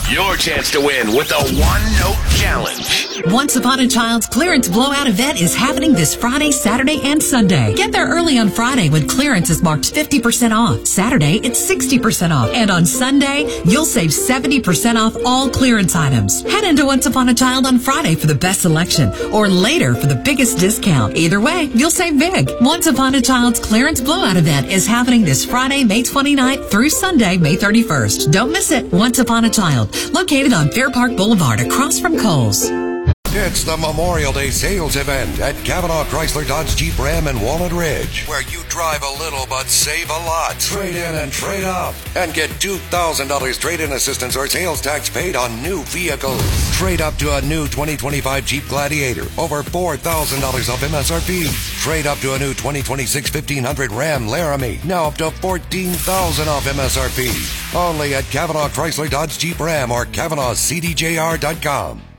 Your chance to win with the one-note challenge. Once Upon a Child's clearance blowout event is happening this Friday, Saturday, and Sunday. Get there early on Friday when clearance is marked 50% off. Saturday, it's 60% off. And on Sunday, you'll save 70% off all clearance items. Head into Once Upon a Child on Friday for the best selection, or later for the biggest discount. Either way, you'll save big. Once Upon a Child's clearance blowout event is happening this Friday, May 29th through Sunday, May 31st. Don't miss it. Once Upon a Child, located on Fair Park Boulevard across from Kohl's. It's the Memorial Day sales event at Cavanaugh Chrysler Dodge Jeep Ram in Walnut Ridge, where you drive a little but save a lot. Trade in and trade up and get $2,000 trade-in assistance or sales tax paid on new vehicles. Trade up to a new 2025 Jeep Gladiator, over $4,000 off MSRP. Trade up to a new 2026 1500 Ram Laramie, now up to $14,000 off MSRP. Only at Cavanaugh Chrysler Dodge Jeep Ram or CavanaughCDJR.com.